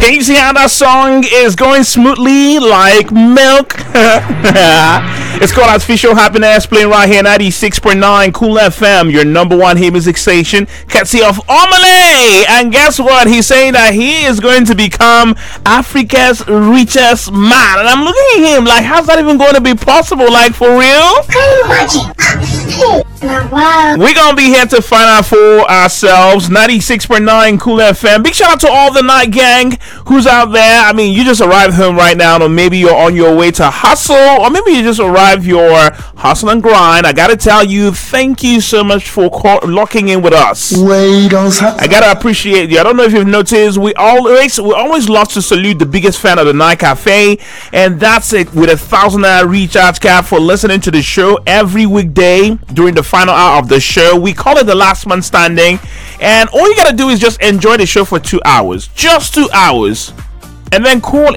Can you see how that song is going smoothly like milk? It's called Artificial Happiness, playing right here, 96.9 Cool FM, your number one hit music station, courtesy of Omale. And guess what? He's saying that he is going to become Africa's richest man. And I'm looking at him like, how's that even going to be possible? Like, for real? We're going to be here to find out for ourselves. 96.9 Cool FM. Big shout out to all the night gang who's out there. I mean, you just arrived home right now, or maybe you're on your way to hustle, or maybe you just arrived your hustle and grind. I got to tell you, thank you so much for locking in with us. I got to appreciate you. I don't know if you've noticed, we always love to salute the biggest fan of the Night Cafe, and that's it, with a 1,000 naira recharge card for listening to the show every weekday during the final hour of the show. We call it the last man standing, and all you gotta do is just enjoy the show for 2 hours, just 2 hours, and then call